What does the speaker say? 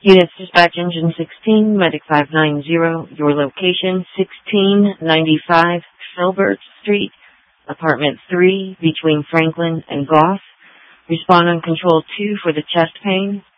Units dispatch engine 16, medic 590, your location 1695 Filbert Street, apartment 3, between Franklin and Goff. Respond on control 2 for the chest pain.